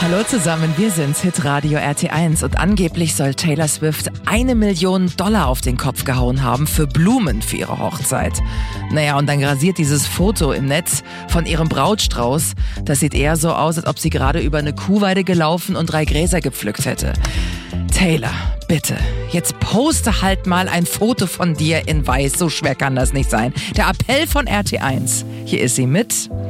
Hallo zusammen, wir sind's, Hitradio RT1 und angeblich soll Taylor Swift $1 Million auf den Kopf gehauen haben für Blumen für ihre Hochzeit. Naja, und dann grasiert dieses Foto im Netz von ihrem Brautstrauß. Das sieht eher so aus, als ob sie gerade über eine Kuhweide gelaufen und 3 Gräser gepflückt hätte. Taylor, bitte, jetzt poste halt mal ein Foto von dir in weiß, so schwer kann das nicht sein. Der Appell von RT1, hier ist sie mit